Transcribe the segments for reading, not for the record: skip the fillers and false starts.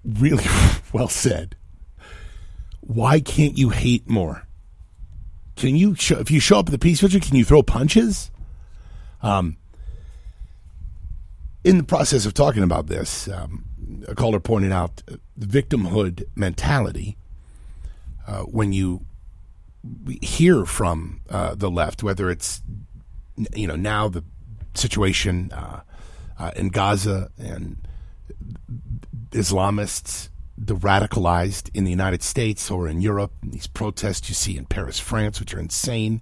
really well said. Why can't you hate more? Can you, if you show up at the Peace Vigil, can you throw punches? In the process of talking about this, a caller pointed out the victimhood mentality. When you hear from the left, whether it's now the situation in Gaza and Islamists, the radicalized in the United States or in Europe, these protests you see in Paris, France, which are insane.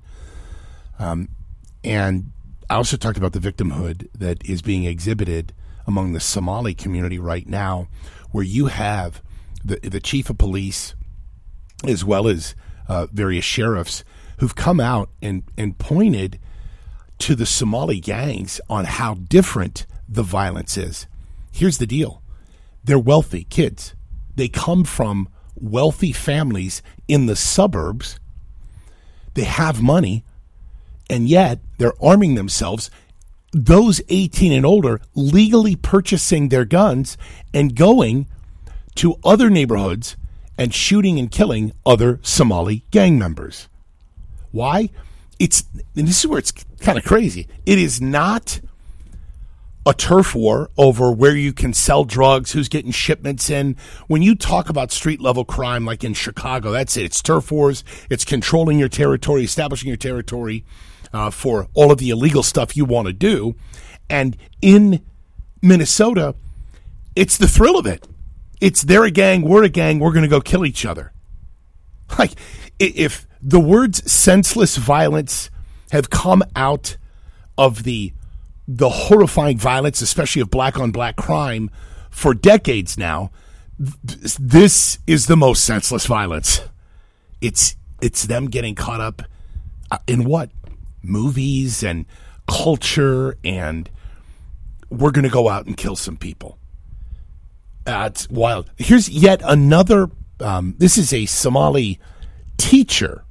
And I also talked about the victimhood that is being exhibited among the Somali community right now, where you have the chief of police as well as various sheriffs who've come out and pointed to the Somali gangs on how different the violence is. Here's the deal. They're wealthy kids. They come from wealthy families in the suburbs. They have money, and yet they're arming themselves. Those 18 and older legally purchasing their guns and going to other neighborhoods and shooting and killing other Somali gang members. Why? And this is where it's kind of crazy. It is not a turf war over where you can sell drugs, who's getting shipments in. When you talk about street-level crime like in Chicago, that's it. It's turf wars. It's controlling your territory, establishing your territory for all of the illegal stuff you want to do. And in Minnesota, it's the thrill of it. It's they're a gang, we're going to go kill each other. Like, if the words senseless violence have come out of the horrifying violence, especially of black-on-black crime, for decades now, this is the most senseless violence. It's them getting caught up in what? Movies and culture, and we're going to go out and kill some people. It's wild. Here's yet another, this is a Somali teacher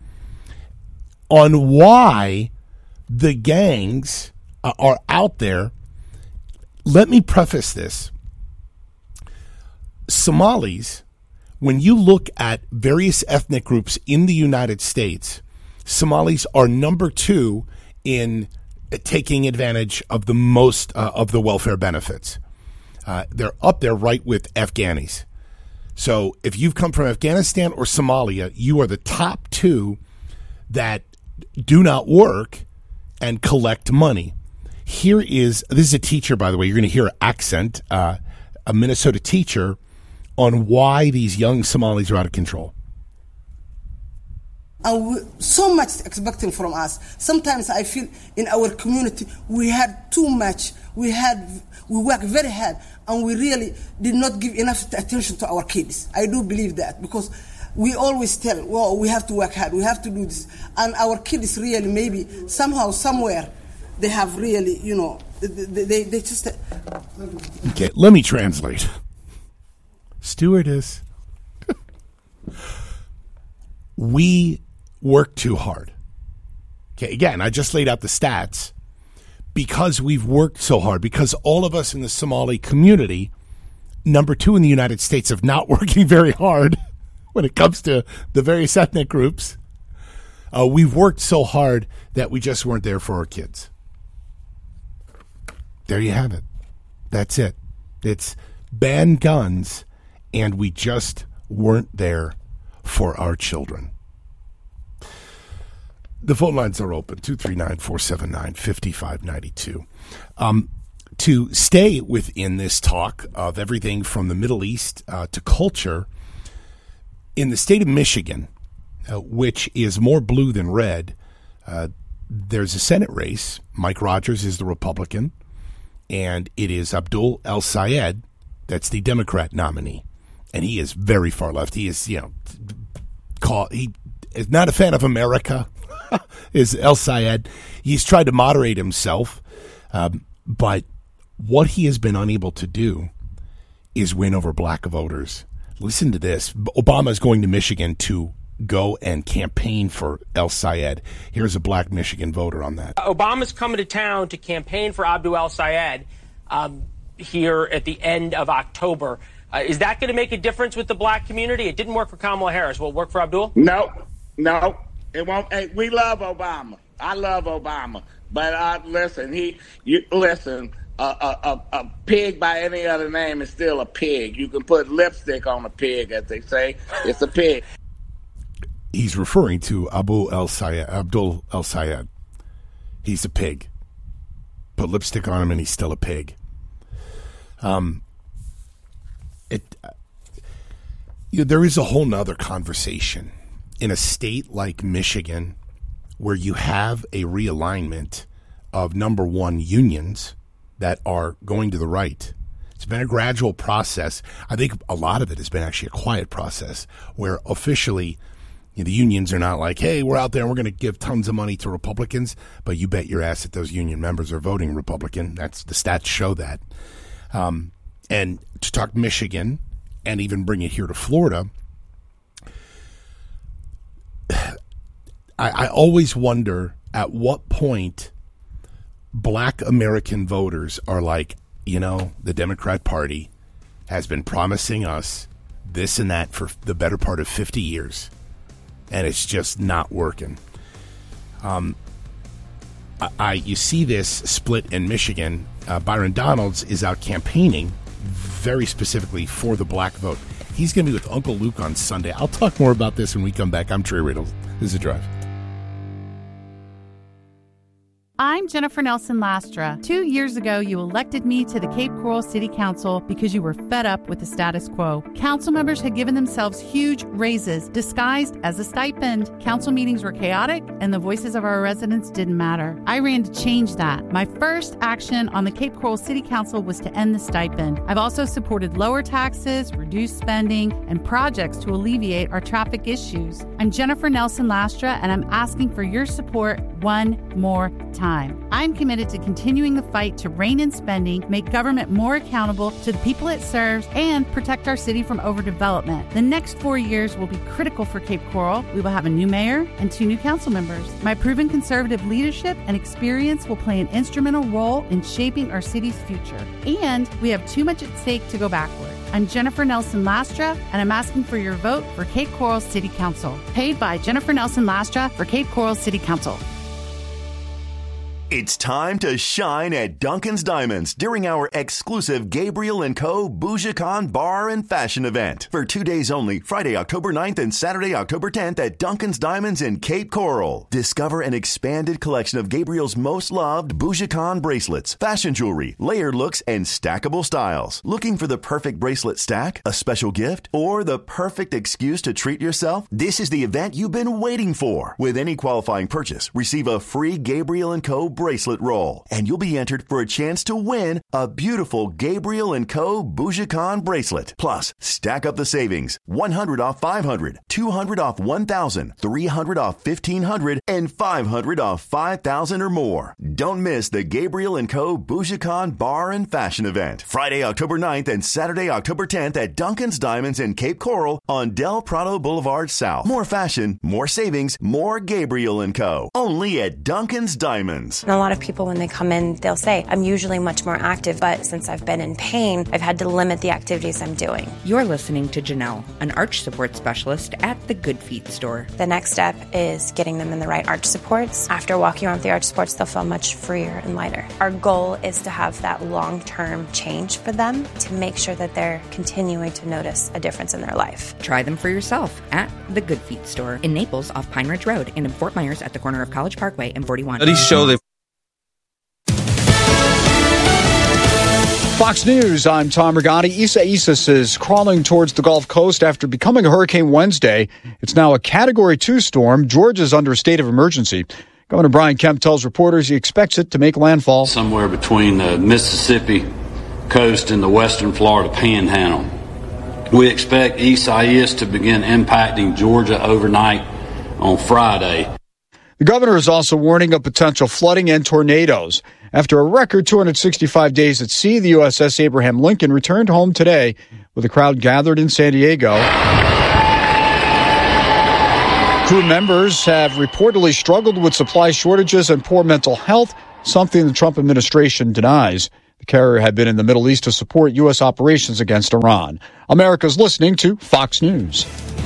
on why the gangs are out there. Let me preface this. Somalis, when you look at various ethnic groups in the United States, Somalis are number 2 in taking advantage of the most of the welfare benefits. They're up there right with Afghanis. So if you've come from Afghanistan or Somalia, you are the top 2 that do not work and collect money. This is a teacher, by the way. You're going to hear an accent, a Minnesota teacher, on why these young Somalis are out of control. So much expecting from us. Sometimes I feel in our community we had too much. We worked very hard, and we really did not give enough attention to our kids. I do believe that, because we always tell, well, we have to work hard, we have to do this. And our kids really, maybe, somehow, somewhere, they have really, they just... Okay, let me translate. Stewardess. We work too hard. Okay, again, I just laid out the stats. Because we've worked so hard, because all of us in the Somali community, number 2 in the United States, of not working very hard when it comes to the various ethnic groups, we've worked so hard that we just weren't there for our kids. There you have it. That's it. It's ban guns, and we just weren't there for our children. The phone lines are open, 239-479-5592. To stay within this talk of everything from the Middle East to culture, in the state of Michigan, which is more blue than red, there's a Senate race. Mike Rogers is the Republican, and it is Abdul El-Sayed that's the Democrat nominee. And he is very far left. He is, he is not a fan of America. Is El-Sayed. He's tried to moderate himself, but what he has been unable to do is win over black voters. Listen to this. Obama is going to Michigan to go and campaign for El-Sayed. Here's a black Michigan voter on that. Obama's coming to town to campaign for Abdul El-Sayed here at the end of October. Is that going to make a difference with the black community? It didn't work for Kamala Harris. Will it work for Abdul? No, it won't. Hey, we love Obama. I love Obama. But listen, a pig by any other name is still a pig. You can put lipstick on a pig, as they say. It's a pig. He's referring to Abdul El Sayed. He's a pig. Put lipstick on him and he's still a pig. There is a whole nother conversation in a state like Michigan where you have a realignment of, number one, unions that are going to the right. It's been a gradual process. I think a lot of it has been actually a quiet process where officially the unions are not like, hey, we're out there and we're going to give tons of money to Republicans, but you bet your ass that those union members are voting Republican. That's the stats show that. And to talk Michigan and even bring it here to Florida, I always wonder at what point black American voters are like, the Democrat Party has been promising us this and that for the better part of 50 years, and it's just not working. You see this split in Michigan. Byron Donalds is out campaigning very specifically for the black vote. He's going to be with Uncle Luke on Sunday. I'll talk more about this when we come back. I'm Trey Riddle. This is The Drive. I'm Jennifer Nelson Lastra. 2 years ago, you elected me to the Cape Coral City Council because you were fed up with the status quo. Council members had given themselves huge raises disguised as a stipend. Council meetings were chaotic, and the voices of our residents didn't matter. I ran to change that. My first action on the Cape Coral City Council was to end the stipend. I've also supported lower taxes, reduced spending, and projects to alleviate our traffic issues. I'm Jennifer Nelson Lastra, and I'm asking for your support one more time. I'm committed to continuing the fight to rein in spending, make government more accountable to the people it serves, and protect our city from overdevelopment. The next 4 years will be critical for Cape Coral. We will have a new mayor and 2 new council members. My proven conservative leadership and experience will play an instrumental role in shaping our city's future. And we have too much at stake to go backward. I'm Jennifer Nelson Lastra, and I'm asking for your vote for Cape Coral City Council. Paid by Jennifer Nelson Lastra for Cape Coral City Council. It's time to shine at Duncan's Diamonds during our exclusive Gabriel & Co. BougeCon Bar and Fashion event. For 2 days only, Friday, October 9th and Saturday, October 10th at Duncan's Diamonds in Cape Coral. Discover an expanded collection of Gabriel's most loved BougeCon bracelets, fashion jewelry, layered looks, and stackable styles. Looking for the perfect bracelet stack, a special gift, or the perfect excuse to treat yourself? This is the event you've been waiting for. With any qualifying purchase, receive a free Gabriel & Co. bracelet roll, and you'll be entered for a chance to win a beautiful Gabriel & Co. BougeCon bracelet. Plus, stack up the savings. 100 off 500, 200 off 1,000, 300 off 1,500, and 500 off 5,000 or more. Don't miss the Gabriel & Co. BougeCon Bar and Fashion event. Friday, October 9th and Saturday, October 10th at Duncan's Diamonds in Cape Coral on Del Prado Boulevard South. More fashion, more savings, more Gabriel & Co. Only at Duncan's Diamonds. A lot of people, when they come in, they'll say, I'm usually much more active, but since I've been in pain, I've had to limit the activities I'm doing. You're listening to Janelle, an arch support specialist at the Good Feet store. The next step is getting them in the right arch supports. After walking around with the arch supports, they'll feel much freer and lighter. Our goal is to have that long-term change for them to make sure that they're continuing to notice a difference in their life. Try them for yourself at the Good Feet store in Naples off Pine Ridge Road and in Fort Myers at the corner of College Parkway and 41. Studies show that Fox News, I'm Tom Rigotti. Isaias is crawling towards the Gulf Coast after becoming a hurricane Wednesday. It's now a Category 2 storm. Georgia's under a state of emergency. Governor Brian Kemp tells reporters he expects it to make landfall somewhere between the Mississippi coast and the western Florida panhandle. We expect Isaias to begin impacting Georgia overnight on Friday. The governor is also warning of potential flooding and tornadoes. After a record 265 days at sea, the USS Abraham Lincoln returned home today with a crowd gathered in San Diego. Crew members have reportedly struggled with supply shortages and poor mental health, something the Trump administration denies. The carrier had been in the Middle East to support U.S. operations against Iran. America's listening to Fox News.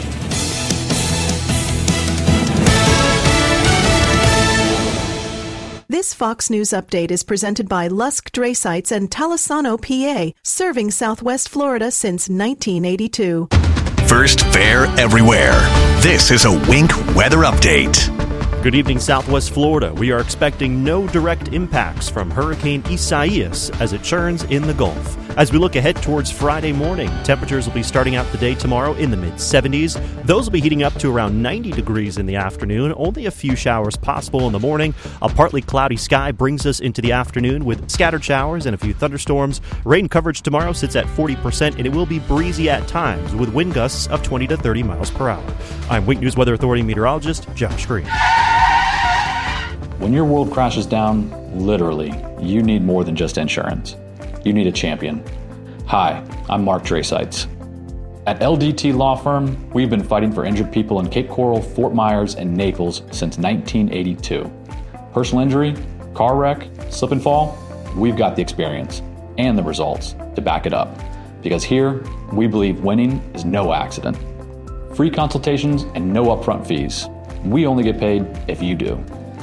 This Fox News update is presented by Lusk Dray Sites and Talisano, PA, serving Southwest Florida since 1982. First Fair everywhere. This is a Wink weather update. Good evening, Southwest Florida. We are expecting no direct impacts from Hurricane Isaias as it churns in the Gulf. As we look ahead towards Friday morning, temperatures will be starting out the day tomorrow in the mid-70s. Those will be heating up to around 90 degrees in the afternoon. Only a few showers possible in the morning. A partly cloudy sky brings us into the afternoon with scattered showers and a few thunderstorms. Rain coverage tomorrow sits at 40%, and it will be breezy at times with wind gusts of 20 to 30 miles per hour. I'm Wink News Weather Authority meteorologist Josh Green. When your world crashes down, literally, you need more than just insurance. You need a champion. Hi, I'm Mark Draysites. At LDT Law Firm, we've been fighting for injured people in Cape Coral, Fort Myers, and Naples since 1982. Personal injury, car wreck, slip and fall, we've got the experience and the results to back it up. Because here, we believe winning is no accident. Free consultations and no upfront fees. We only get paid if you do.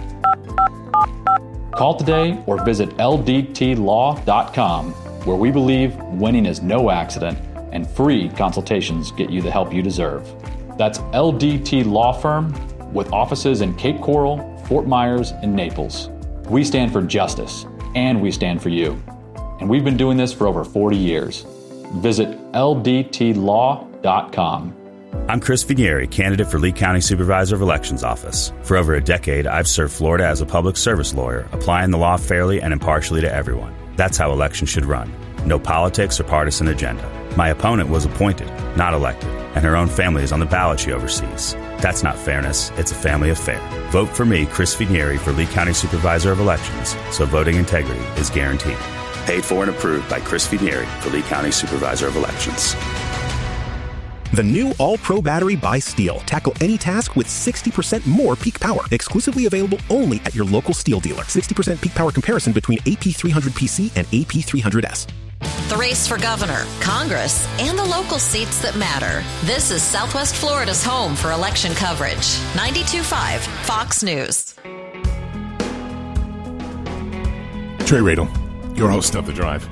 Call today or visit ldtlaw.com, where we believe winning is no accident and free consultations get you the help you deserve. That's LDT Law Firm with offices in Cape Coral, Fort Myers, and Naples. We stand for justice and we stand for you. And we've been doing this for over 40 years. Visit ldtlaw.com. I'm Chris Finieri, candidate for Lee County Supervisor of Elections Office. For over a decade, I've served Florida as a public service lawyer, applying the law fairly and impartially to everyone. That's how elections should run. No politics or partisan agenda. My opponent was appointed, not elected, and her own family is on the ballot she oversees. That's not fairness, it's a family affair. Vote for me, Chris Finieri, for Lee County Supervisor of Elections, so voting integrity is guaranteed. Paid for and approved by Chris Finieri for Lee County Supervisor of Elections. The new All-Pro battery by Steel. Tackle any task with 60% more peak power. Exclusively available only at your local Steel dealer. 60% peak power comparison between AP300PC and AP300S. The race for governor, Congress, and the local seats that matter. This is Southwest Florida's home for election coverage. 92.5 Fox News. Trey Radel, your host of The Drive.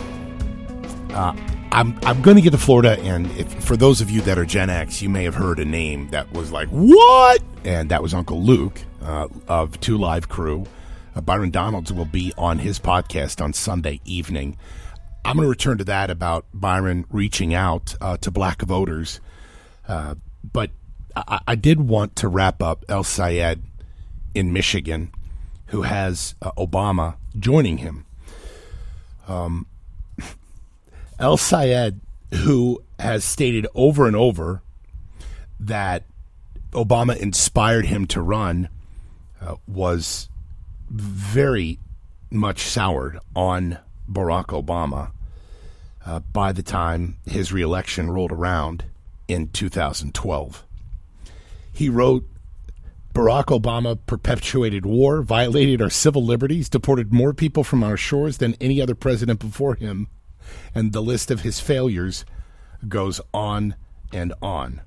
I'm going to get to Florida, and for those of you that are Gen X, you may have heard a name that was like, what? And that was Uncle Luke of 2 Live Crew. Byron Donalds will be on his podcast on Sunday evening. I'm going to return to that about Byron reaching out to black voters. But I did want to wrap up El Sayed in Michigan, who has Obama joining him. El Sayed, who has stated over and over that Obama inspired him to run, was very much soured on Barack Obama by the time his reelection rolled around in 2012. He wrote, Barack Obama perpetuated war, violated our civil liberties, deported more people from our shores than any other president before him. And the list of his failures goes on and on.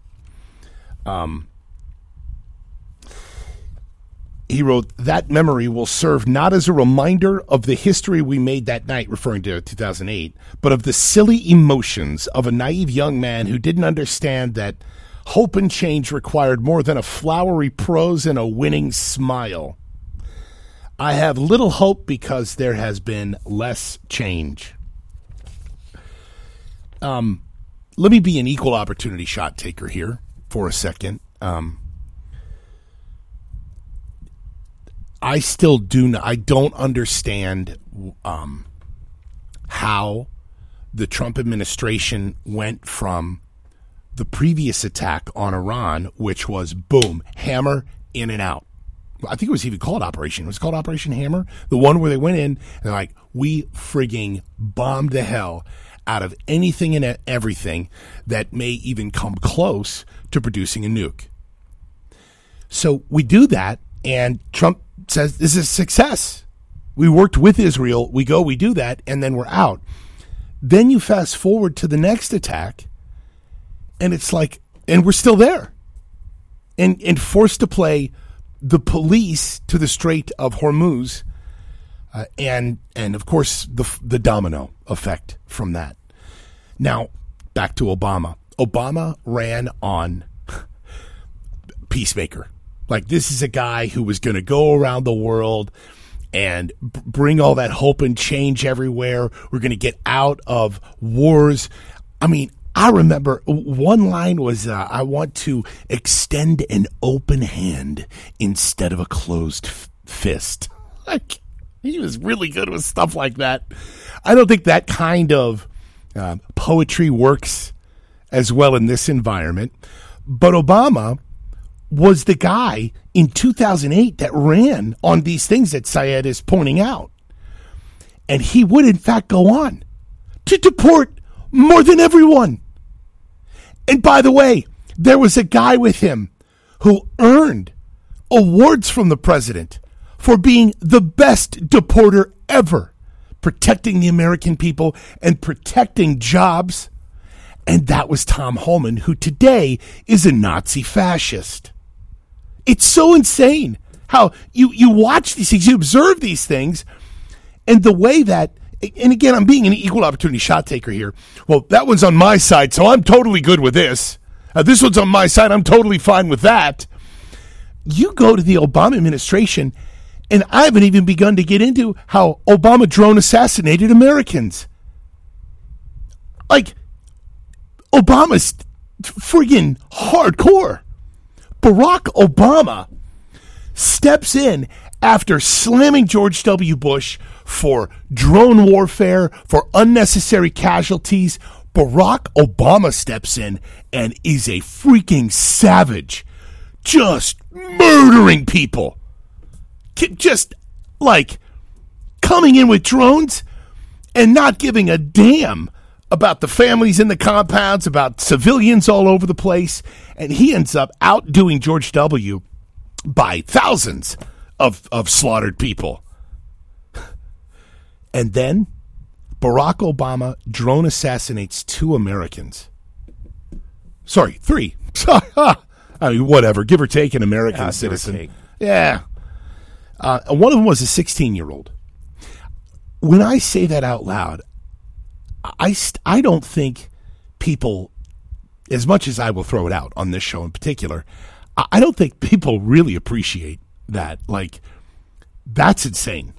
He wrote, that memory will serve not as a reminder of the history we made that night, referring to 2008, but of the silly emotions of a naive young man who didn't understand that hope and change required more than a flowery prose and a winning smile. I have little hope because there has been less change. Let me be an equal opportunity shot taker here for a second. I still I don't understand how the Trump administration went from the previous attack on Iran, which was boom, hammer, in and out. I think it was even called Operation. It was called Operation Hammer. The one where they went in and they're like, we frigging bombed the hell out of anything and everything that may even come close to producing a nuke. So we do that, and Trump says this is a success. We worked with Israel. We go, we do that, and then we're out. Then you fast forward to the next attack, and it's like, and we're still there. And forced to play the police to the Strait of Hormuz, and of course, the domino effect from that. Now, back to Obama. Obama ran on peacemaker. Like, this is a guy who was going to go around the world and bring all that hope and change everywhere. We're going to get out of wars. I mean, I remember one line was, I want to extend an open hand instead of a closed fist. Like, he was really good with stuff like that. I don't think that kind of poetry works as well in this environment. But Obama was the guy in 2008 that ran on these things that Syed is pointing out. And he would, in fact, go on to deport more than everyone. And by the way, there was a guy with him who earned awards from the president for being the best deporter ever, protecting the American people and protecting jobs. And that was Tom Homan, who today is a Nazi fascist. It's so insane how you watch these things, you observe these things, and the way that, and again, I'm being an equal opportunity shot taker here. Well, that one's on my side, so I'm totally good with this. This one's on my side, I'm totally fine with that. You go to the Obama administration, and I haven't even begun to get into how Obama drone assassinated Americans. Like, Obama's friggin' hardcore. Barack Obama steps in after slamming George W. Bush for drone warfare, for unnecessary casualties. Barack Obama steps in and is a freaking savage, just murdering people. Just like coming in with drones and not giving a damn about the families in the compounds, about civilians all over the place. And he ends up outdoing George W. by thousands of slaughtered people. And then Barack Obama drone assassinates 2 Americans. Sorry, 3. I mean, whatever, give or take an American citizen. Yeah. One of them was a 16-year-old. When I say that out loud, I don't think people, as much as I will throw it out on this show in particular, I don't think people really appreciate that. Like, that's insane.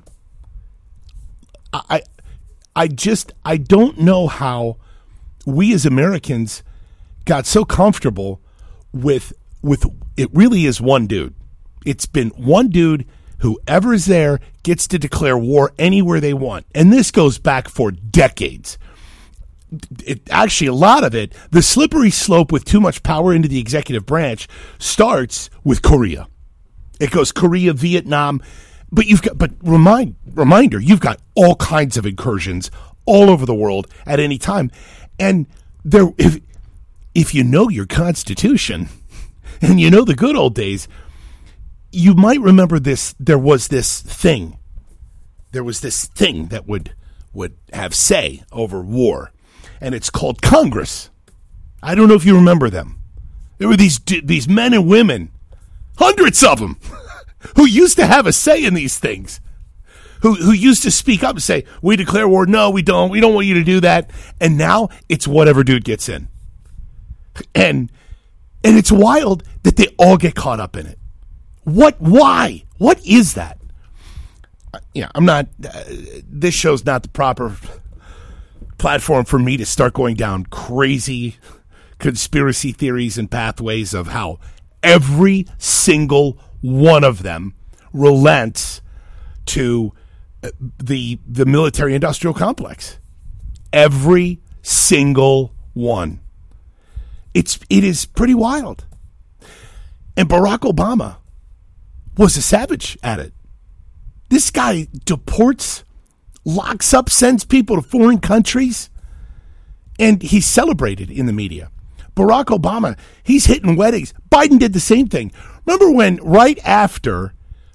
I don't know how we as Americans got so comfortable with it really is one dude. It's been one dude. Whoever is there gets to declare war anywhere they want. And this goes back for decades. Actually, a lot of it, the slippery slope with too much power into the executive branch starts with Korea. It goes Korea, Vietnam, but reminder, you've got all kinds of incursions all over the world at any time. And there, if you know your Constitution and you know the good old days, you might remember this. There was this thing that would have say over war. And it's called Congress. I don't know if you remember them. There were these men and women, hundreds of them, who used to have a say in these things, who used to speak up and say, we declare war. No, we don't. We don't want you to do that. And now it's whatever dude gets in. And it's wild that they all get caught up in it. Why? What is that? Yeah, I'm not, this show's not the proper platform for me to start going down crazy conspiracy theories and pathways of how every single one of them relents to the military-industrial complex. Every single one. It is pretty wild. And Barack Obama was a savage at it. This guy deports, locks up, sends people to foreign countries, and he's celebrated in the media. Barack Obama, he's hitting weddings. Biden did the same thing. Remember when right after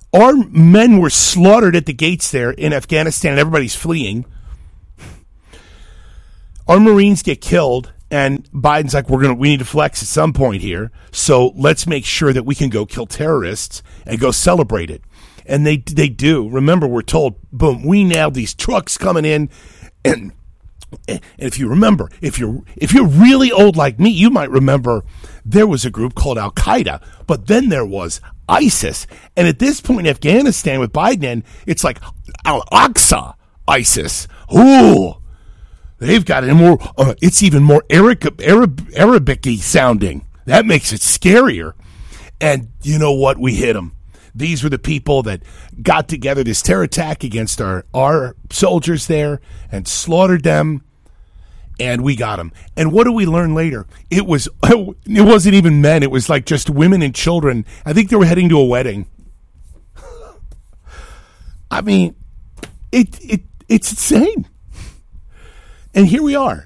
Our men were slaughtered at the gates there in Afghanistan, and everybody's fleeing. Our Marines get killed, and Biden's like, we need to flex at some point here, so let's make sure that we can go kill terrorists and go celebrate it. And they do. Remember, we're told, boom, we nailed these trucks coming in, and if you remember, if you're really old like me, you might remember there was a group called Al Qaeda, but then there was ISIS, and at this point in Afghanistan with Biden in, it's like Al Aqsa ISIS. Ooh, they've got it more. It's even more Arabic-y sounding. That makes it scarier. And you know what? We hit them. These were the people that got together this terror attack against our soldiers there and slaughtered them, and we got them. And what do we learn later? It wasn't even men. It was like just women and children. I think they were heading to a wedding. I mean, it's insane. And here we are.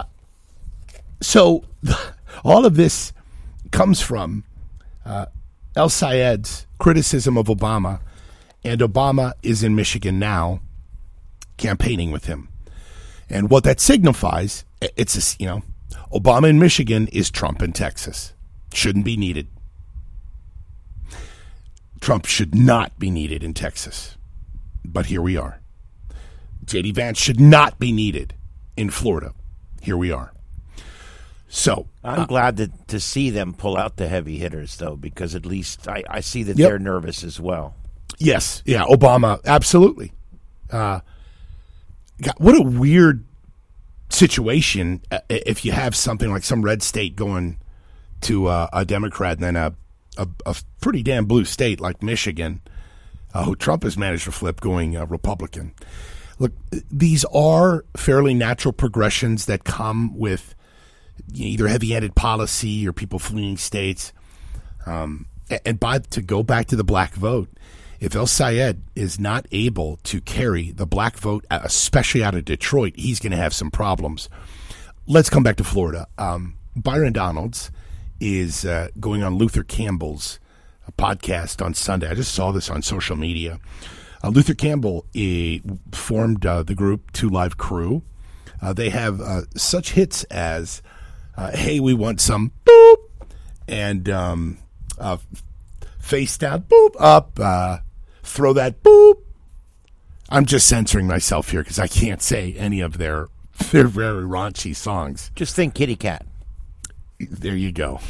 So all of this comes from El Sayed's criticism of Obama, and Obama is in Michigan now campaigning with him. And what that signifies, Obama in Michigan is Trump in Texas. Shouldn't be needed. Trump should not be needed in Texas. But here we are. J.D. Vance should not be needed in Florida. Here we are. So I'm glad to see them pull out the heavy hitters, though, because at least I see that they're nervous as well. Yes. Yeah, Obama, absolutely. God, what a weird situation if you have something like some red state going to a Democrat and then a pretty damn blue state like Michigan, who Trump has managed to flip, going Republican. Look, these are fairly natural progressions that come with either heavy-handed policy or people fleeing states. And to go back to the black vote, if El Sayed is not able to carry the black vote, especially out of Detroit, he's going to have some problems. Let's come back to Florida. Byron Donalds is going on Luther Campbell's podcast on Sunday. I just saw this on social media. Luther Campbell formed the group 2 Live Crew. They have such hits as Hey, We Want Some, boop, and Face Down, boop, up, Throw That, boop. I'm just censoring myself here because I can't say any of their very raunchy songs. Just think Kitty Cat. There you go.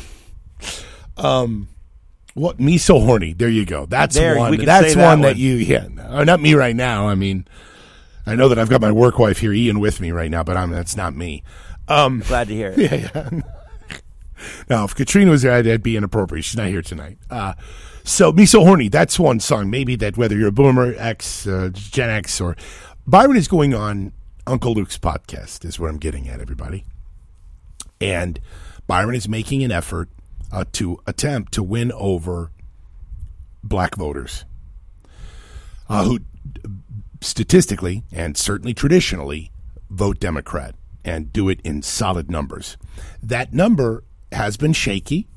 What, Me So Horny? There you go. That's one. That's one that you, not me right now. I mean, I know that I've got my work wife here, Ian, with me right now, but that's not me. Glad to hear it. Yeah. Now, if Katrina was there, that'd be inappropriate. She's not here tonight. So, Me So Horny, that's one song. Maybe that whether you're a boomer, X, Gen X, or... Byron is going on Uncle Luke's podcast, is where I'm getting at, everybody. And Byron is making an effort to attempt to win over black voters who statistically and certainly traditionally vote Democrat and do it in solid numbers. That number has been shaky,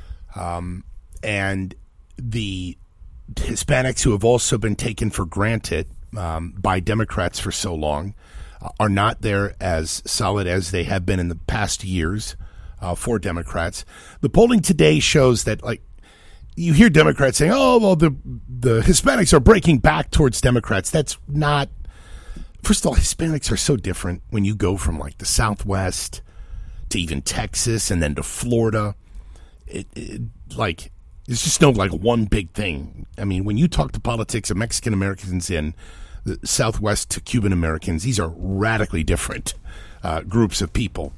and the Hispanics who have also been taken for granted by Democrats for so long are not there as solid as they have been in the past years for Democrats. The polling today shows that, like, you hear Democrats saying, oh, well, the Hispanics are breaking back towards Democrats. That's not... First of all, Hispanics are so different when you go from, like, the Southwest to even Texas and then to Florida. There's just no, like, one big thing. I mean, when you talk to politics of Mexican Americans in the Southwest to Cuban Americans, these are radically different groups of people.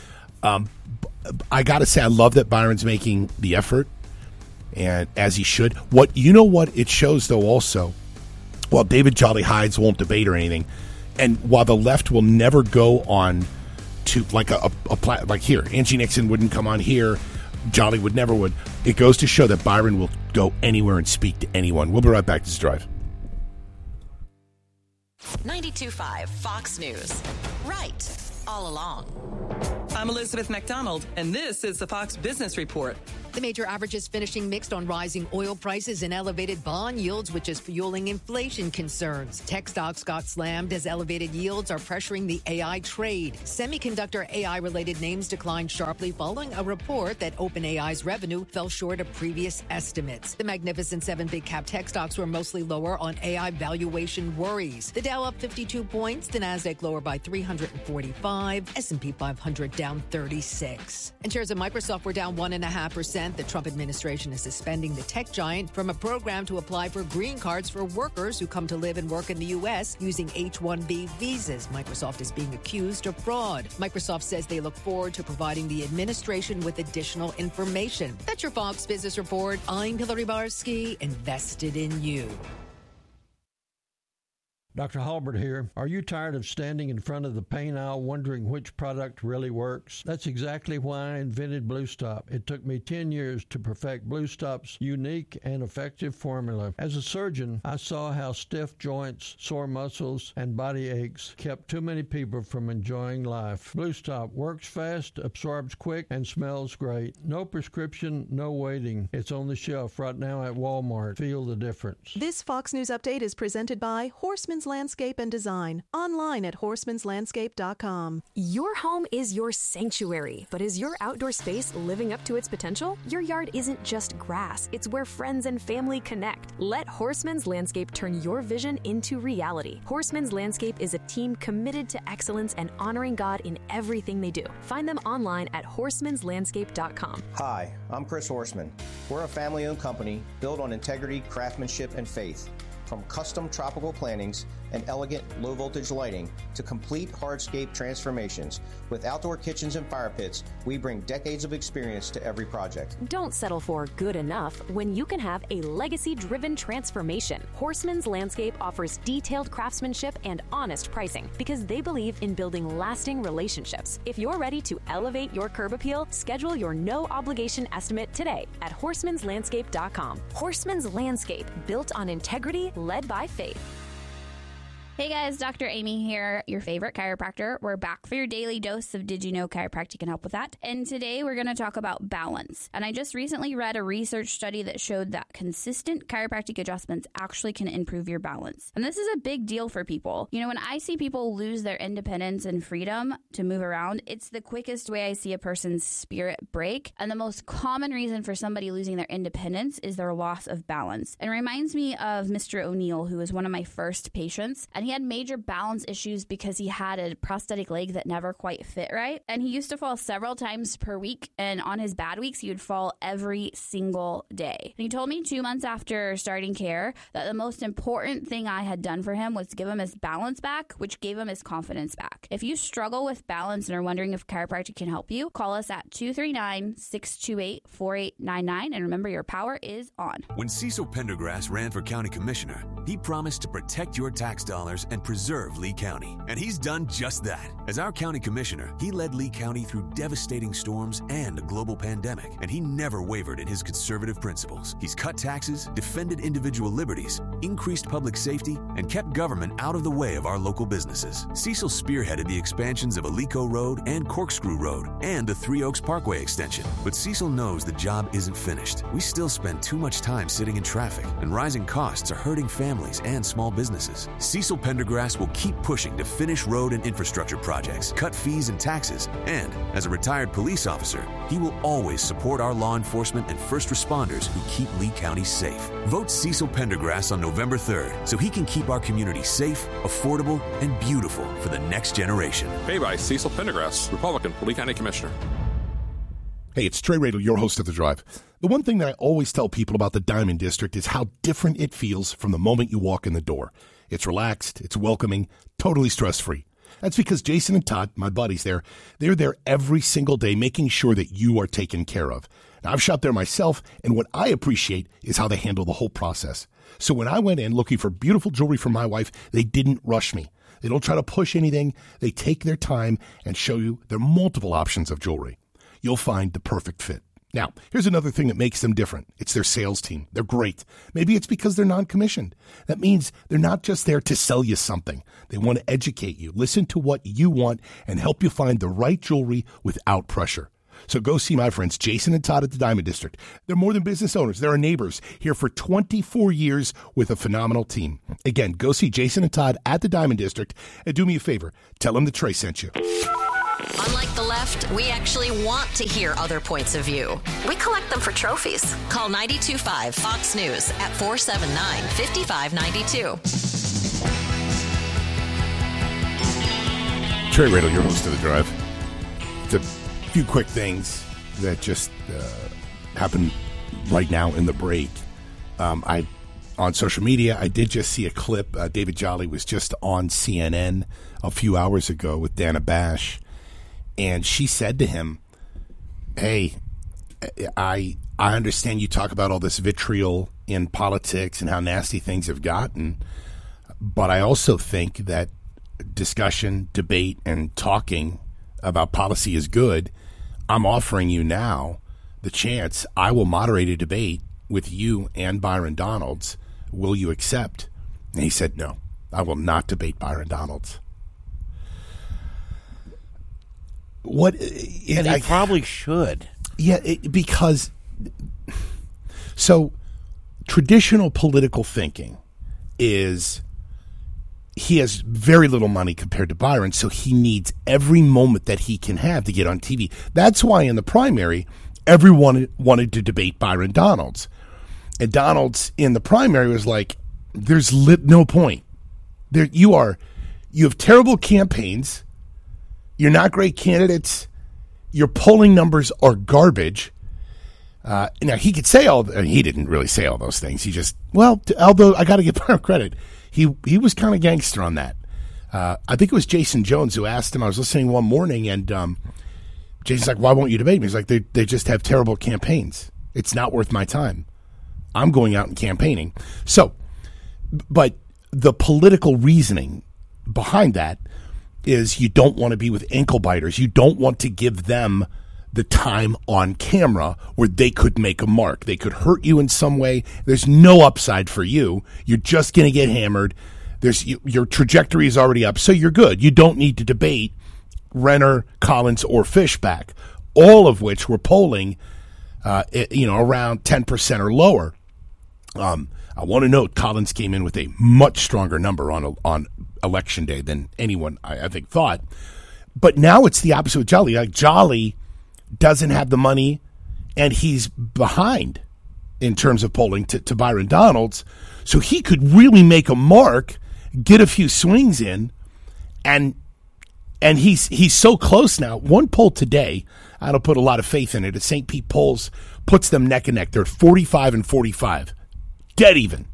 I got to say, I love that Byron's making the effort, and as he should. What it shows, though, also, while David Jolly Hides won't debate or anything, and while the left will never go on to, like, like here, Angie Nixon wouldn't come on here, Jolly would, it goes to show that Byron will go anywhere and speak to anyone. We'll be right back to this drive. 92.5 Fox News. Right all along. I'm Elizabeth McDonald, and this is the Fox Business Report. The major averages finishing mixed on rising oil prices and elevated bond yields, which is fueling inflation concerns. Tech stocks got slammed as elevated yields are pressuring the AI trade. Semiconductor AI-related names declined sharply following a report that OpenAI's revenue fell short of previous estimates. The Magnificent Seven big-cap tech stocks were mostly lower on AI valuation worries. The Dow up 52 points, the Nasdaq lower by 345, S&P 500 down 36. And shares of Microsoft were down 1.5%. The Trump administration is suspending the tech giant from a program to apply for green cards for workers who come to live and work in the U.S. using H-1B visas. Microsoft is being accused of fraud. Microsoft says they look forward to providing the administration with additional information. That's your Fox Business Report. I'm Hillary Barsky, invested in you. Dr. Halbert here. Are you tired of standing in front of the paint aisle wondering which product really works? That's exactly why I invented Blue Stop. It took me 10 years to perfect Blue Stop's unique and effective formula. As a surgeon, I saw how stiff joints, sore muscles, and body aches kept too many people from enjoying life. Blue Stop works fast, absorbs quick, and smells great. No prescription, no waiting. It's on the shelf right now at Walmart. Feel the difference. This Fox News Update is presented by Horseman's Landscape and Design, online at horsemanslandscape.com. Your home is your sanctuary, but is your outdoor space living up to its potential? Your yard isn't just grass, it's where friends and family connect. Let Horseman's Landscape turn your vision into reality. Horseman's Landscape is a team committed to excellence and honoring God in everything they do. Find them online at horsemanslandscape.com. Hi, I'm Chris Horseman. We're a family-owned company built on integrity, craftsmanship, and faith. From custom tropical plantings and elegant low-voltage lighting to complete hardscape transformations, with outdoor kitchens and fire pits, we bring decades of experience to every project. Don't settle for good enough when you can have a legacy-driven transformation. Horseman's Landscape offers detailed craftsmanship and honest pricing because they believe in building lasting relationships. If you're ready to elevate your curb appeal, schedule your no-obligation estimate today at horsemanslandscape.com. Horseman's Landscape, built on integrity, led by faith. Hey guys, Dr. Amy here, your favorite chiropractor. We're back for your daily dose of Did You Know Chiropractic can help with that. And today we're going to talk about balance. And I just recently read a research study that showed that consistent chiropractic adjustments actually can improve your balance. And this is a big deal for people. You know, when I see people lose their independence and freedom to move around, it's the quickest way I see a person's spirit break. And the most common reason for somebody losing their independence is their loss of balance. It reminds me of Mr. O'Neill, who was one of my first patients. And he had major balance issues because he had a prosthetic leg that never quite fit right. And he used to fall several times per week. And on his bad weeks, he would fall every single day. And he told me 2 months after starting care that the most important thing I had done for him was to give him his balance back, which gave him his confidence back. If you struggle with balance and are wondering if chiropractic can help you, call us at 239-628-4899. And remember, your power is on. When Cecil Pendergrass ran for county commissioner, he promised to protect your tax dollars and preserve Lee County. And he's done just that. As our county commissioner, he led Lee County through devastating storms and a global pandemic, and he never wavered in his conservative principles. He's cut taxes, defended individual liberties, increased public safety, and kept government out of the way of our local businesses. Cecil spearheaded the expansions of Alico Road and Corkscrew Road and the Three Oaks Parkway extension. But Cecil knows the job isn't finished. We still spend too much time sitting in traffic, and rising costs are hurting families and small businesses. Cecil Pendergrass will keep pushing to finish road and infrastructure projects, cut fees and taxes, and as a retired police officer, he will always support our law enforcement and first responders who keep Lee County safe. Vote Cecil Pendergrass on November 3rd so he can keep our community safe, affordable, and beautiful for the next generation. Paid by Cecil Pendergrass, Republican, Lee County Commissioner. Hey, it's Trey Radel, your host of The Drive. The one thing that I always tell people about the Diamond District is how different it feels from the moment you walk in the door. It's relaxed, it's welcoming, totally stress-free. That's because Jason and Todd, my buddies there, they're there every single day making sure that you are taken care of. Now, I've shopped there myself, and what I appreciate is how they handle the whole process. So when I went in looking for beautiful jewelry for my wife, they didn't rush me. They don't try to push anything. They take their time and show you their multiple options of jewelry. You'll find the perfect fit. Now, here's another thing that makes them different. It's their sales team. They're great. Maybe it's because they're non-commissioned. That means they're not just there to sell you something. They want to educate you, listen to what you want, and help you find the right jewelry without pressure. So go see my friends Jason and Todd at the Diamond District. They're more than business owners. They're our neighbors here for 24 years with a phenomenal team. Again, go see Jason and Todd at the Diamond District. And do me a favor, tell them that Trey sent you. Unlike the left, we actually want to hear other points of view. We collect them for trophies. Call 92.5 Fox News at 479-5592. Trey Riddle, your host of The Drive. It's a few quick things that just happened right now in the break. On social media, I did just see a clip. David Jolly was just on CNN a few hours ago with Dana Bash, and she said to him, hey, I understand you talk about all this vitriol in politics and how nasty things have gotten, but I also think that discussion, debate, and talking about policy is good. I'm offering you now the chance. I will moderate a debate with you and Byron Donalds. Will you accept? And he said, no, I will not debate Byron Donalds. And he probably should. Yeah, because so traditional political thinking is he has very little money compared to Byron, so he needs every moment that he can have to get on TV. That's why in the primary, everyone wanted to debate Byron Donalds. And Donalds in the primary was like, there's no point. You have terrible campaigns. You're not great candidates. Your polling numbers are garbage. Now, he could say he didn't really say all those things. He just, although I got to give Byron credit, he was kind of gangster on that. I think it was Jason Jones who asked him. I was listening one morning, and Jason's like, why won't you debate me? He's like, they just have terrible campaigns. It's not worth my time. I'm going out and campaigning. So, but the political reasoning behind that is you don't want to be with ankle biters. You don't want to give them the time on camera where they could make a mark. They could hurt you in some way. There's no upside for you. You're just going to get hammered. Your trajectory is already up, so you're good. You don't need to debate Renner, Collins, or Fishback, all of which were polling around 10% or lower. I want to note Collins came in with a much stronger number on Election Day than anyone I think thought. But now it's the opposite with Jolly. Like, Jolly doesn't have the money, and he's behind in terms of polling to Byron Donalds. So he could really make a mark, get a few swings in, and he's so close now. One poll today, I don't put a lot of faith in it. St. Pete polls puts them neck and neck. They're 45 and 45. Dead even.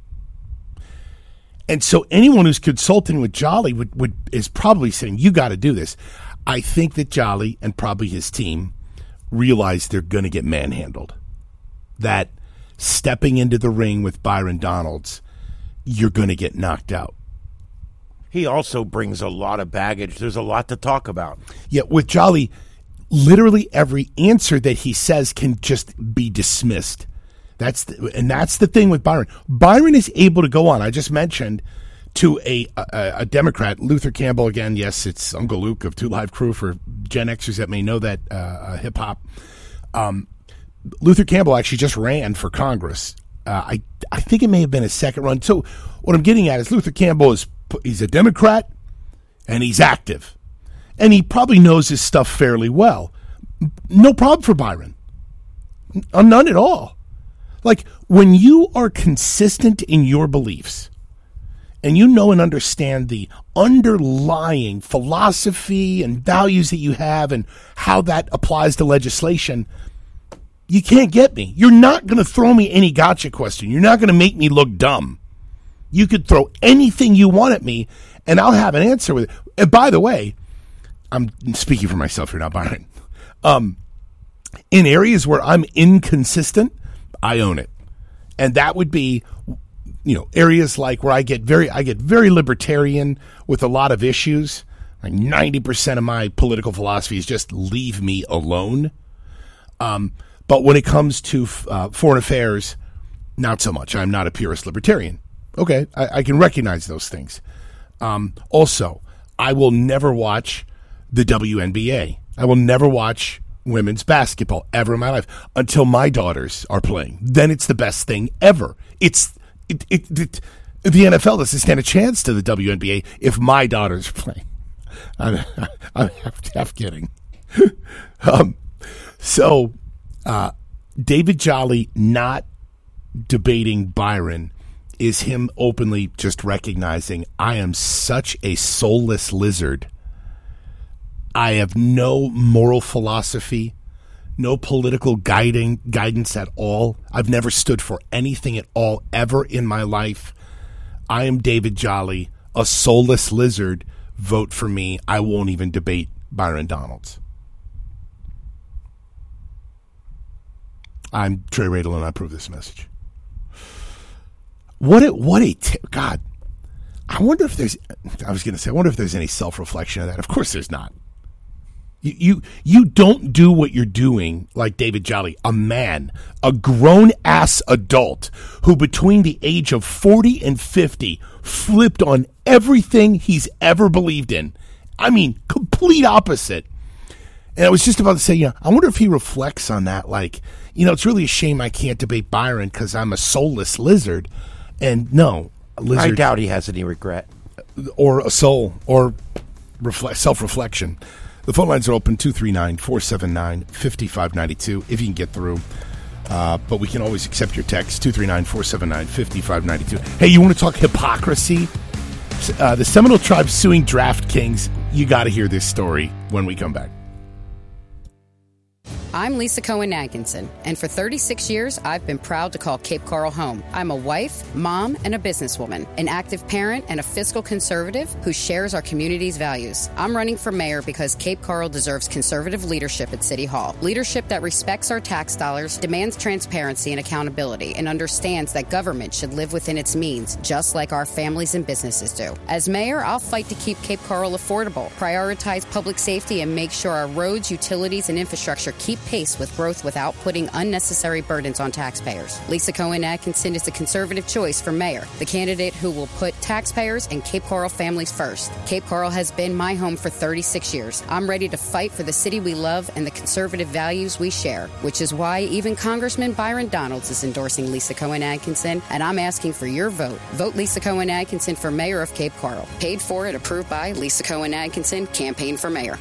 And so anyone who's consulting with Jolly is probably saying, you got to do this. I think that Jolly and probably his team realize they're going to get manhandled. That stepping into the ring with Byron Donalds, you're going to get knocked out. He also brings a lot of baggage. There's a lot to talk about. Yeah, with Jolly, literally every answer that he says can just be dismissed. That's the thing with Byron. Byron is able to go on. I just mentioned to a Democrat, Luther Campbell, again, yes, it's Uncle Luke of 2 Live Crew for Gen Xers that may know that hip-hop. Luther Campbell actually just ran for Congress. I think it may have been his second run. So what I'm getting at is Luther Campbell he's a Democrat, and he's active. And he probably knows his stuff fairly well. No problem for Byron. None at all. Like, when you are consistent in your beliefs and you know and understand the underlying philosophy and values that you have and how that applies to legislation, you can't get me. You're not going to throw me any gotcha question. You're not going to make me look dumb. You could throw anything you want at me, and I'll have an answer with it. And by the way, I'm speaking for myself here, not Byron. In areas where I'm inconsistent, I own it. And that would be, areas like where I get very libertarian with a lot of issues. Like 90% of my political philosophy is just leave me alone. But when it comes to foreign affairs, not so much. I'm not a purist libertarian. Okay, I can recognize those things. Also, I will never watch the WNBA. I will never watch women's basketball ever in my life until my daughters are playing. Then it's the best thing ever. The NFL doesn't stand a chance to the WNBA if my daughters are playing. I'm half kidding. So David Jolly not debating Byron is him openly just recognizing, I am such a soulless lizard. I have no moral philosophy, no political guidance at all. I've never stood for anything at all ever in my life. I am David Jolly, a soulless lizard. Vote for me. I won't even debate Byron Donalds. I'm Trey Radel, and I approve this message. God. I wonder if there's any self-reflection of that. Of course there's not. You don't do what you're doing like David Jolly, a man, a grown-ass adult who between the age of 40 and 50 flipped on everything he's ever believed in. I mean, complete opposite. And I was just about to say, I wonder if he reflects on that, like, it's really a shame I can't debate Byron because I'm a soulless lizard. And no, a lizard. I doubt he has any regret. Or a soul, or self-reflection. The phone lines are open, 239-479-5592, if you can get through. But we can always accept your text, 239-479-5592. Hey, you want to talk hypocrisy? The Seminole Tribe suing DraftKings. You got to hear this story when we come back. I'm Lisa Cohen Atkinson, and for 36 years, I've been proud to call Cape Coral home. I'm a wife, mom, and a businesswoman, an active parent, and a fiscal conservative who shares our community's values. I'm running for mayor because Cape Coral deserves conservative leadership at City Hall. Leadership that respects our tax dollars, demands transparency and accountability, and understands that government should live within its means, just like our families and businesses do. As mayor, I'll fight to keep Cape Coral affordable, prioritize public safety, and make sure our roads, utilities, and infrastructure keep pace with growth without putting unnecessary burdens on taxpayers. Lisa Cohen Atkinson is the conservative choice for mayor, the candidate who will put taxpayers and Cape Coral families first. Cape Coral has been my home for 36 years. I'm ready to fight for the city we love and the conservative values we share, which is why even Congressman Byron Donalds is endorsing Lisa Cohen Atkinson, and I'm asking for your vote. Vote Lisa Cohen Atkinson for mayor of Cape Coral. Paid for and approved by Lisa Cohen Atkinson, Campaign for Mayor.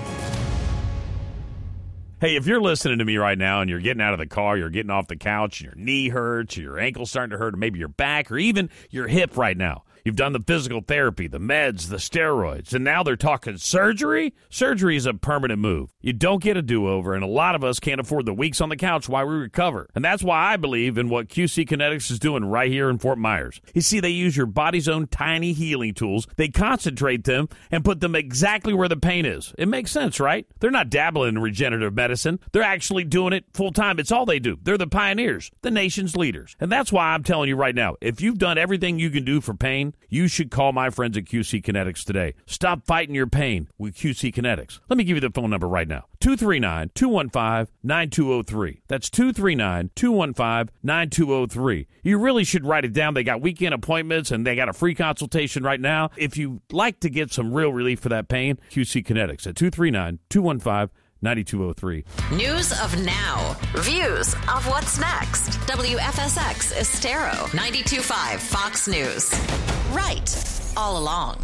Hey, if you're listening to me right now and you're getting out of the car, you're getting off the couch, and your knee hurts, or your ankle's starting to hurt, or maybe your back, or even your hip right now. You've done the physical therapy, the meds, the steroids, and now they're talking surgery? Surgery is a permanent move. You don't get a do-over, and a lot of us can't afford the weeks on the couch while we recover. And that's why I believe in what QC Kinetics is doing right here in Fort Myers. You see, they use your body's own tiny healing tools. They concentrate them and put them exactly where the pain is. It makes sense, right? They're not dabbling in regenerative medicine. They're actually doing it full-time. It's all they do. They're the pioneers, the nation's leaders. And that's why I'm telling you right now, if you've done everything you can do for pain, you should call my friends at QC Kinetics today. Stop fighting your pain with QC Kinetics. Let me give you the phone number right now. 239-215-9203. That's 239-215-9203. You really should write it down. They got weekend appointments, and they got a free consultation right now. If you'd like to get some real relief for that pain, QC Kinetics at 239-215-9203. News of now. Views of what's next. WFSX Estero. 92.5 Fox News. Right. All along.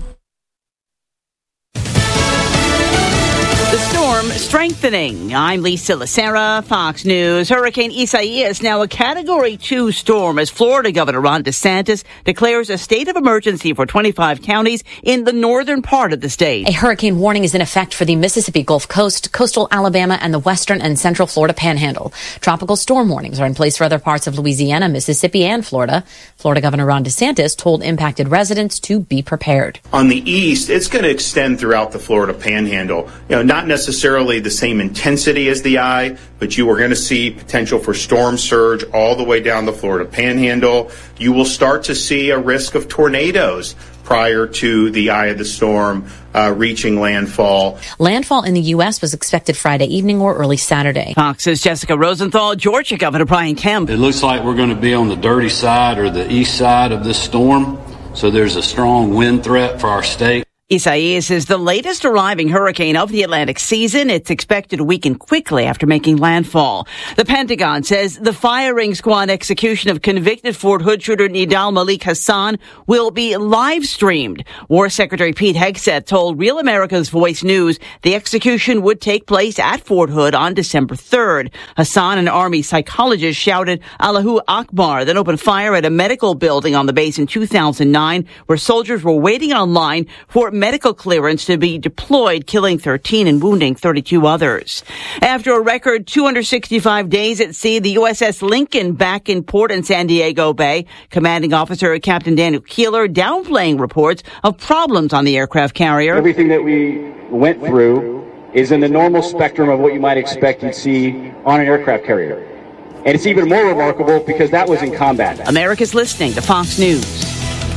The storm strengthening. I'm Lisa Lacera, Fox News. Hurricane Isaias now a Category 2 storm as Florida Governor Ron DeSantis declares a state of emergency for 25 counties in the northern part of the state. A hurricane warning is in effect for the Mississippi Gulf Coast, coastal Alabama, and the western and central Florida panhandle. Tropical storm warnings are in place for other parts of Louisiana, Mississippi, and Florida. Florida Governor Ron DeSantis told impacted residents to be prepared. On the east, it's going to extend throughout the Florida panhandle. Not necessarily the same intensity as the eye, but you are going to see potential for storm surge all the way down the Florida panhandle. You will start to see a risk of tornadoes prior to the eye of the storm reaching landfall. Landfall in the U.S. was expected Friday evening or early Saturday. Fox's Jessica Rosenthal, Georgia Governor Brian Kemp. It looks like we're going to be on the dirty side or the east side of this storm, so there's a strong wind threat for our state. Isaias is the latest arriving hurricane of the Atlantic season. It's expected to weaken quickly after making landfall. The Pentagon says the firing squad execution of convicted Fort Hood shooter Nidal Malik Hassan will be live streamed. War Secretary Pete Hegseth told Real America's Voice News the execution would take place at Fort Hood on December 3rd. Hassan, an Army psychologist, shouted Allahu Akbar, then opened fire at a medical building on the base in 2009 where soldiers were waiting online for medical clearance to be deployed, killing 13 and wounding 32 others. After a record 265 days at sea, the USS Lincoln back in port in San Diego Bay. Commanding Officer Captain Daniel Keeler downplaying reports of problems on the aircraft carrier. Everything that we went through is in the normal spectrum of what you might expect you'd see on an aircraft carrier. And it's even more remarkable because that was in combat. America's listening to Fox News.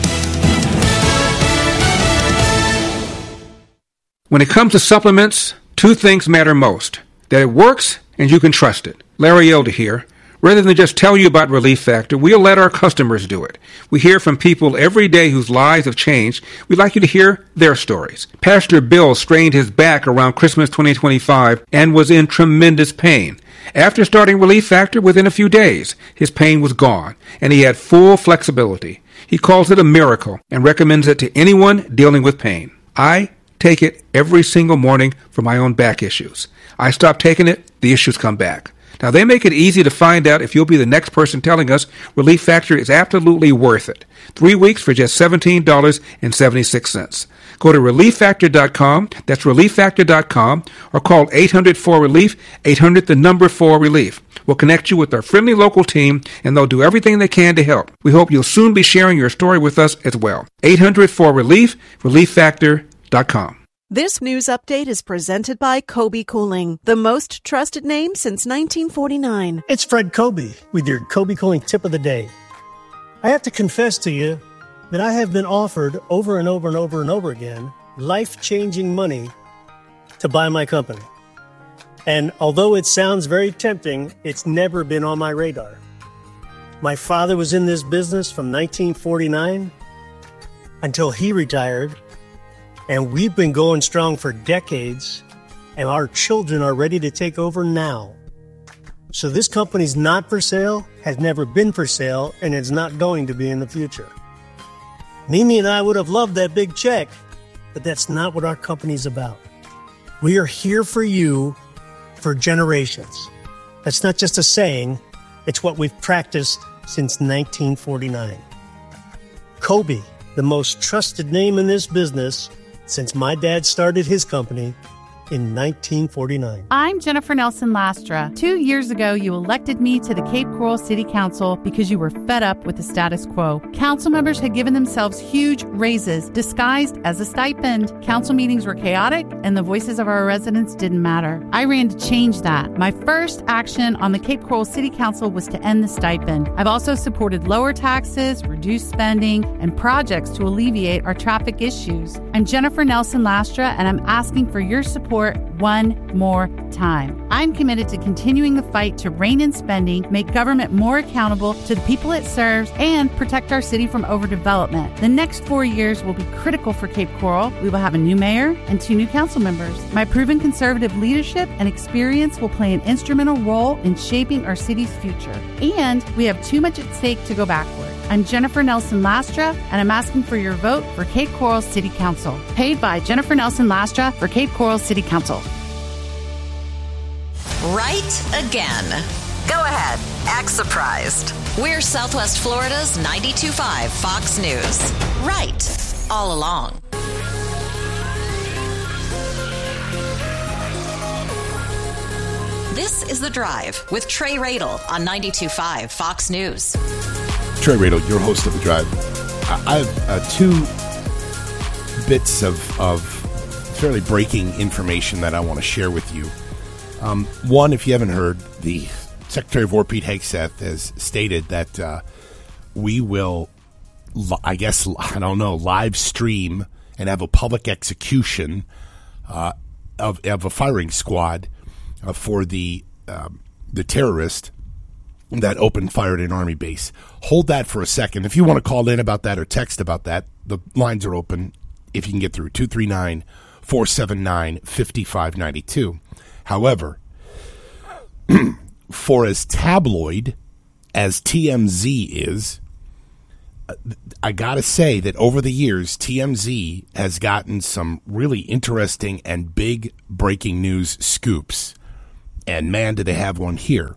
When it comes to supplements, two things matter most. That it works and you can trust it. Larry Elder here. Rather than just tell you about Relief Factor, we'll let our customers do it. We hear from people every day whose lives have changed. We'd like you to hear their stories. Pastor Bill strained his back around Christmas 2025 and was in tremendous pain. After starting Relief Factor, within a few days, his pain was gone, and he had full flexibility. He calls it a miracle and recommends it to anyone dealing with pain. I take it every single morning for my own back issues. I stop taking it, the issues come back. Now, they make it easy to find out if you'll be the next person telling us Relief Factor is absolutely worth it. 3 weeks for just $17.76. Go to ReliefFactor.com, that's ReliefFactor.com, or call 800-4RELIEF, 800-4RELIEF. We'll connect you with our friendly local team, and they'll do everything they can to help. We hope you'll soon be sharing your story with us as well. 800-4RELIEF, ReliefFactor.com. This news update is presented by Kobe Cooling, the most trusted name since 1949. It's Fred Kobe with your Kobe Cooling tip of the day. I have to confess to you that I have been offered over and over and over and over again life-changing money to buy my company. And although it sounds very tempting, it's never been on my radar. My father was in this business from 1949 until he retired. And we've been going strong for decades, and our children are ready to take over now. So this company's not for sale, has never been for sale, and it's not going to be in the future. Mimi and I would have loved that big check, but that's not what our company's about. We are here for you for generations. That's not just a saying, it's what we've practiced since 1949. Kobe, the most trusted name in this business, since my dad started his company in 1949. I'm Jennifer Nelson Lastra. 2 years ago, you elected me to the Cape Coral City Council because you were fed up with the status quo. Council members had given themselves huge raises disguised as a stipend. Council meetings were chaotic and the voices of our residents didn't matter. I ran to change that. My first action on the Cape Coral City Council was to end the stipend. I've also supported lower taxes, reduced spending, and projects to alleviate our traffic issues. I'm Jennifer Nelson Lastra, and I'm asking for your support one more time. I'm committed to continuing the fight to rein in spending, make government more accountable to the people it serves, and protect our city from overdevelopment. The next 4 years will be critical for Cape Coral. We will have a new mayor and 2 new council members. My proven conservative leadership and experience will play an instrumental role in shaping our city's future. And we have too much at stake to go backward. I'm Jennifer Nelson Lastra, and I'm asking for your vote for Cape Coral City Council. Paid by Jennifer Nelson Lastra for Cape Coral City Council. Right again. Go ahead. Act surprised. We're Southwest Florida's 92.5 Fox News. Right. All along. This is The Drive with Trey Radel on 92.5 Fox News. Trey Radel, your host of The Drive. I have 2 bits of fairly breaking information that I want to share with you. One, if you haven't heard, the Secretary of War, Pete Hegseth, has stated that we will, live stream and have a public execution of a firing squad for the terrorist that opened fire at an Army base. Hold that for a second. If you want to call in about that or text about that, the lines are open. if you can get through. 239-479-5592. However, for as tabloid as TMZ is, I gotta say that over the years, TMZ has gotten some really interesting and big breaking news scoops. And man, do they have one here.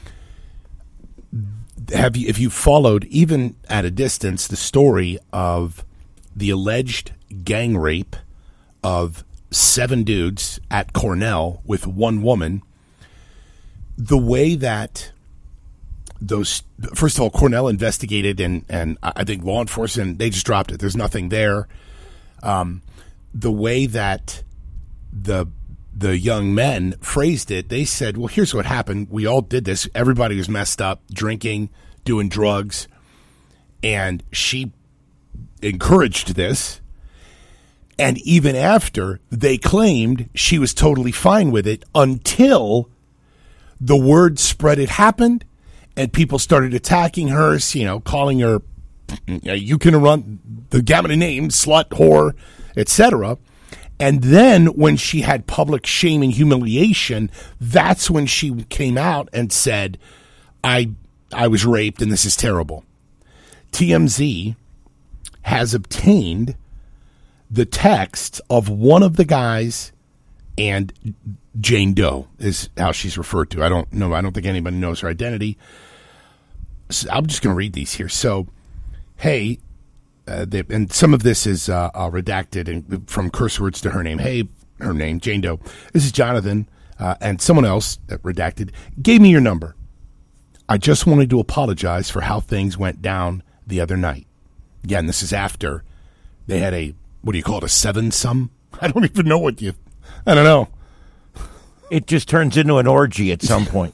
If you followed, even at a distance, the story of the alleged gang rape of 7 dudes at Cornell with 1 woman, the way that those, first of all, Cornell investigated, and I think law enforcement, they just dropped it. There's nothing there. The way that the young men phrased it, they said, well, here's what happened. We all did this. Everybody was messed up, drinking, doing drugs, and she encouraged this. And even after, they claimed she was totally fine with it until the word spread it happened, and people started attacking her, calling her, you can run the gamut of names, slut, whore, etc. And then when she had public shame and humiliation, that's when she came out and said, I was raped and this is terrible. TMZ has obtained the text of one of the guys, and Jane Doe is how she's referred to. I don't know. I don't think anybody knows her identity. So I'm just going to read these here. So, hey, and some of this is redacted and from curse words to her name. Hey, her name, Jane Doe. This is Jonathan, and someone else, redacted, gave me your number. I just wanted to apologize for how things went down the other night. Again, this is after they had a, what do you call it, a 7-some? I don't even know I don't know. It just turns into an orgy at some point.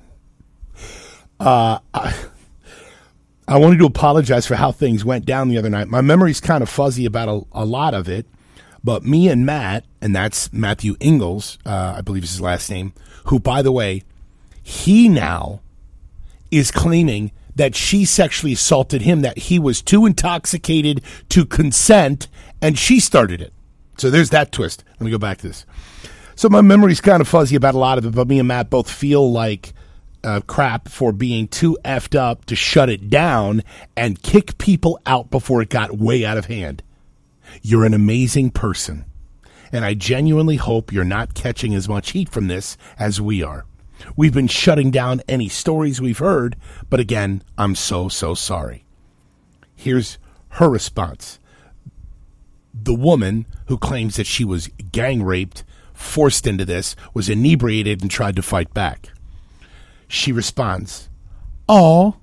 I wanted to apologize for how things went down the other night. My memory's kind of fuzzy about a lot of it, but me and Matt, and that's Matthew Ingalls, I believe is his last name, who, by the way, he now is claiming that she sexually assaulted him, that he was too intoxicated to consent, and she started it. So there's that twist. Let me go back to this. So my memory's kind of fuzzy about a lot of it, but me and Matt both feel like crap for being too effed up to shut it down and kick people out before it got way out of hand. You're an amazing person, and I genuinely hope you're not catching as much heat from this as we are. We've been shutting down any stories we've heard, but again, I'm so sorry. Here's her response. The woman who claims that she was gang raped, forced into this, was inebriated and tried to fight back. She responds, "Oh,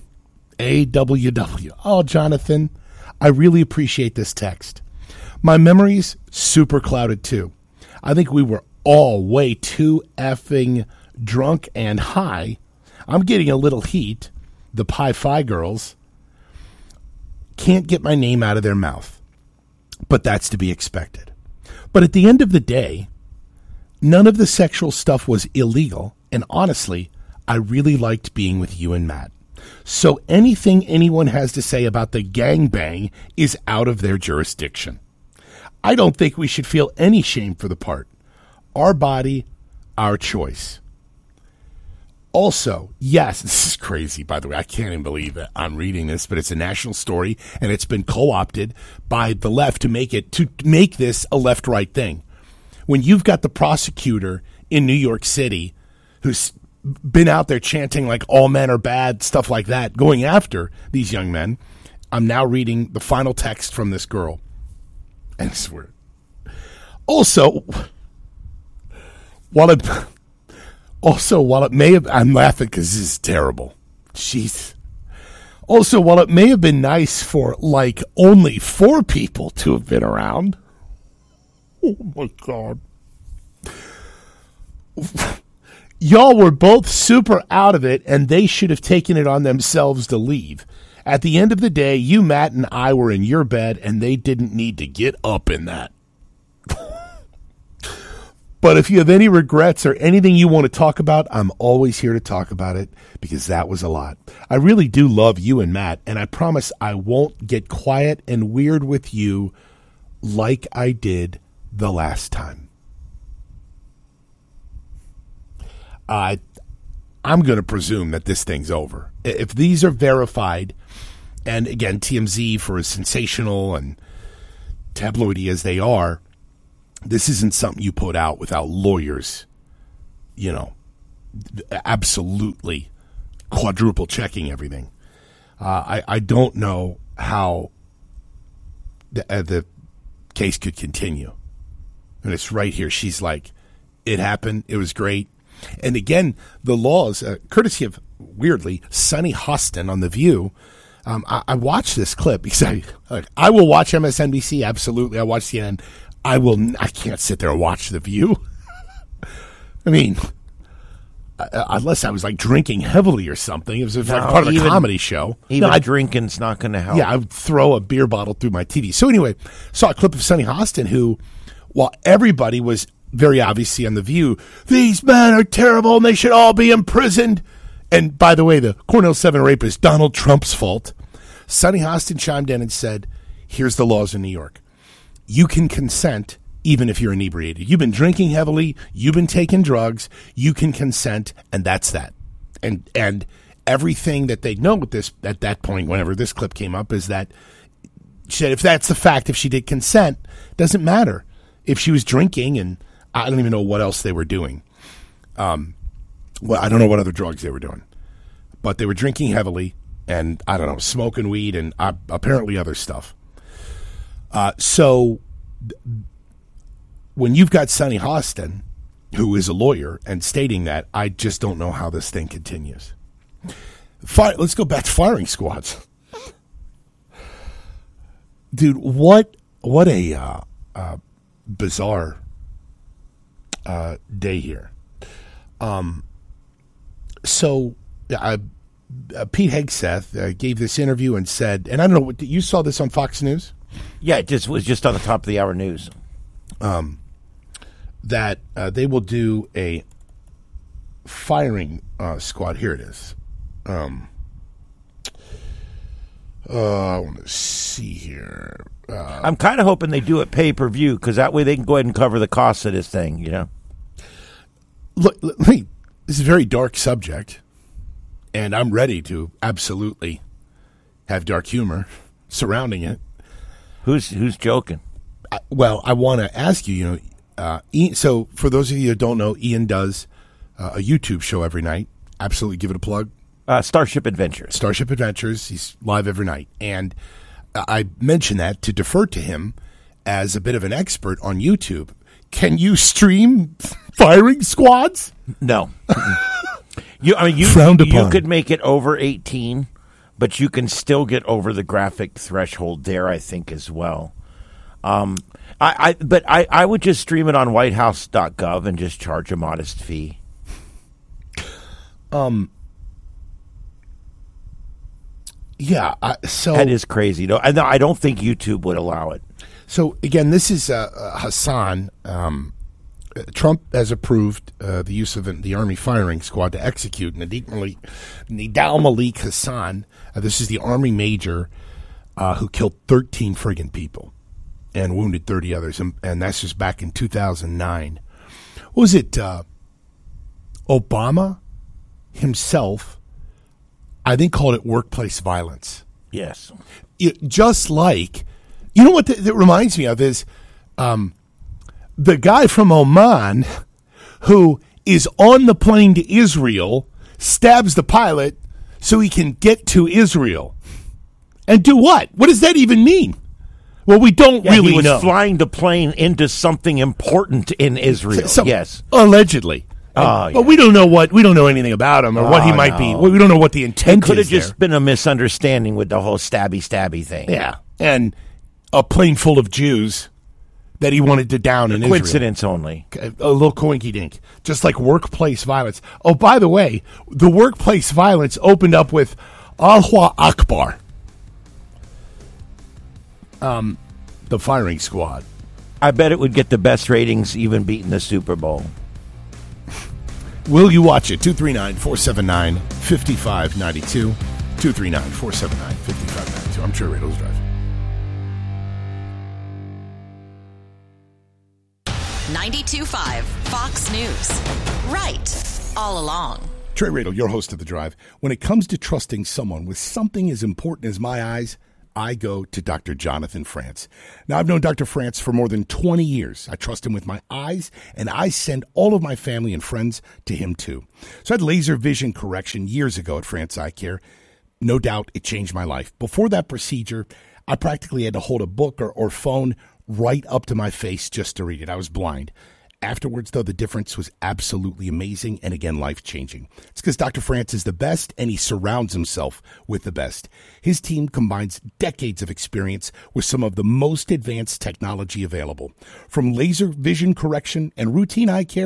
AWW. Oh, Jonathan, I really appreciate this text. My memory's super clouded too. I think we were all way too effing drunk and high. I'm getting a little heat. The Pi-Fi girls can't get my name out of their mouth, but that's to be expected. But at the end of the day, none of the sexual stuff was illegal, and honestly, I really liked being with you and Matt. So anything anyone has to say about the gangbang is out of their jurisdiction. I don't think we should feel any shame for the part. Our body, our choice." Also, yes, this is crazy, by the way. I can't even believe that I'm reading this, but it's a national story, and it's been co-opted by the left to make this a left-right thing. When you've got the prosecutor in New York City who's been out there chanting like all men are bad, stuff like that, going after these young men, I'm now reading the final text from this girl. And I swear. Also, while it may have, I'm laughing because this is terrible. Jeez. Also, while it may have been nice for like only 4 people to have been around. Oh my God. Y'all were both super out of it, and they should have taken it on themselves to leave. At the end of the day, you, Matt, and I were in your bed, and they didn't need to get up in that. But if you have any regrets or anything you want to talk about, I'm always here to talk about it, because that was a lot. I really do love you and Matt, and I promise I won't get quiet and weird with you like I did the last time. I'm going to presume that this thing's over. If these are verified, and again, TMZ, for as sensational and tabloidy as they are, this isn't something you put out without lawyers, absolutely quadruple checking everything. I don't know how the case could continue. And it's right here. She's like, it happened. It was great. And again, the laws, courtesy of, weirdly, Sunny Hostin on The View. I watched this clip because I will watch MSNBC. Absolutely. I watch CNN. I can't sit there and watch The View. I mean, unless I was like drinking heavily or something. It was like part of a comedy show. Even drinking's not going to help. Yeah, I would throw a beer bottle through my TV. So anyway, saw a clip of Sunny Hostin who, while everybody was very obviously on The View, these men are terrible and they should all be imprisoned. And by the way, the Cornell 7 rape is Donald Trump's fault. Sunny Hostin chimed in and said, here's the laws in New York. You can consent even if you're inebriated. You've been drinking heavily. You've been taking drugs. You can consent, and that's that. And everything that they know with this at that point, whenever this clip came up, is that she said if that's the fact, if she did consent, doesn't matter. If she was drinking, and I don't even know what else they were doing. Well, I don't know what other drugs they were doing. But they were drinking heavily and, I don't know, smoking weed and apparently other stuff. So when you've got Sunny Hostin, who is a lawyer, and stating that, I just don't know how this thing continues. Let's go back to firing squads. Dude, what a bizarre day here. So Pete Hegseth gave this interview and said, and I don't know, you saw this on Fox News? Yeah, it was just on the top of the hour news. That they will do a firing squad. Here it is. I want to see here. I'm kind of hoping they do it pay-per-view because that way they can go ahead and cover the costs of this thing, Look, this is a very dark subject, and I'm ready to absolutely have dark humor surrounding it. Who's joking? Well, I want to ask you, Ian, so for those of you that don't know, Ian does a YouTube show every night. Absolutely, give it a plug. Starship Adventures. Starship Adventures. He's live every night. And I mention that to defer to him as a bit of an expert on YouTube. Can you stream firing squads? No. You could make it over 18, but you can still get over the graphic threshold there, I think, as well. I would just stream it on whitehouse.gov and just charge a modest fee. Yeah, so that is crazy. No, I don't think YouTube would allow it. So again, this is Hassan. Trump has approved the use of the Army firing squad to execute Nidal Malik Hassan. This is the Army major who killed 13 friggin' people and wounded 30 others, and that's just back in 2009. What was it? Obama himself, I think, called it workplace violence. Yes. Just like, you know what that reminds me of is the guy from Oman who is on the plane to Israel, stabs the pilot so he can get to Israel. And do what? What does that even mean? Well, we don't really know. He was flying the plane into something important in Israel. Yes. Allegedly. But we don't know anything about him or what he might be. We don't know what the intent is. It could have just been a misunderstanding with the whole stabby thing. Yeah. And a plane full of Jews that he wanted to down in Israel. Coincidence only. A little coinky-dink. Just like workplace violence. Oh, by the way, the workplace violence opened up with Allahu Akbar. The firing squad. I bet it would get the best ratings, even beating the Super Bowl. Will you watch it? 239-479-5592. 239-479-5592. I'm sure Riddle's driving. 92.5 Fox News. Right all along. Trey Radel, your host of The Drive. When it comes to trusting someone with something as important as my eyes, I go to Dr. Jonathan France. Now, I've known Dr. France for more than 20 years. I trust him with my eyes, and I send all of my family and friends to him, too. So I had laser vision correction years ago at France Eye Care. No doubt it changed my life. Before that procedure, I practically had to hold a book or phone right up to my face just to read it. I was blind. Afterwards, though, the difference was absolutely amazing and, again, life-changing. It's because Dr. France is the best, and he surrounds himself with the best. His team combines decades of experience with some of the most advanced technology available. From laser vision correction and routine eye care